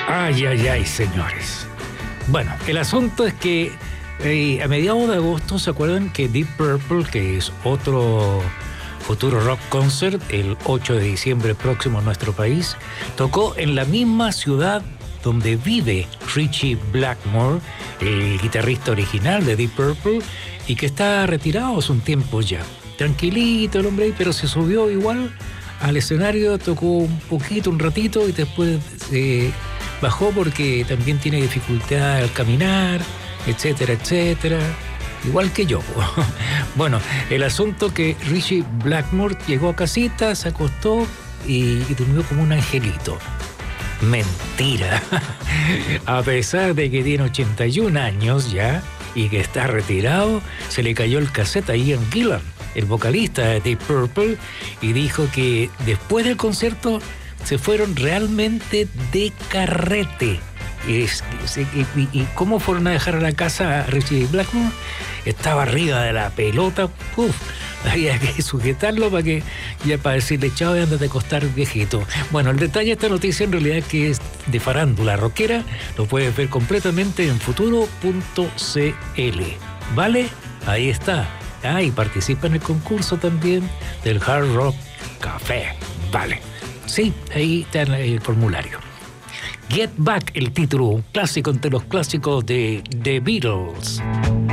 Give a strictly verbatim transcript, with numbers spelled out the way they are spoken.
Ay, ay, ay, señores. Bueno, el asunto es que eh, a mediados de agosto, ¿se acuerdan que Deep Purple, que es otro futuro rock concert, el ocho de diciembre próximo en nuestro país, tocó en la misma ciudad donde vive Ritchie Blackmore, el guitarrista original de Deep Purple, y que está retirado hace un tiempo ya? Tranquilito el hombre, pero se subió igual al escenario, tocó un poquito, un ratito, y después eh, bajó porque también tiene dificultad al caminar, etcétera, etcétera. Igual que yo. Bueno, el asunto que Ritchie Blackmore llegó a casita, se acostó y, y durmió como un angelito. Mentira. A pesar de que tiene ochenta y un años ya y que está retirado, se le cayó el cassette a Ian Gillan, el vocalista de Deep Purple, y dijo que después del concierto se fueron realmente de carrete. Y, y, y cómo fueron a dejar a la casa a Ritchie Blackmore, estaba arriba de la pelota. Uf, había que sujetarlo para que ya para decirle chao y andas de acostar, viejito. Bueno, el detalle de esta noticia en realidad es que es de farándula rockera. Lo puedes ver completamente en futuro punto c l. ¿Vale? Ahí está. Ah, y participa en el concurso también del Hard Rock Café. Vale. Sí, ahí está el formulario. Get Back, el título, un clásico entre los clásicos de The Beatles.